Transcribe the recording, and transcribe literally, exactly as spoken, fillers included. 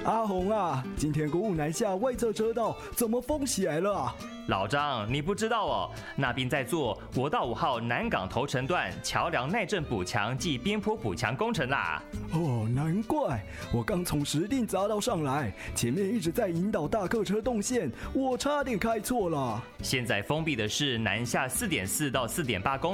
阿红啊，今天公务南下外侧车道怎么封起来了啊？ 老张，你不知道哦，那边在做国道五号南港头城段桥梁耐震补强暨边坡补强工程啦。 哦，难怪我刚从石碇匝道上来，前面一直在引导大客车动线，我差点开错了。 现在封闭的是南下 四点四 到 四点八公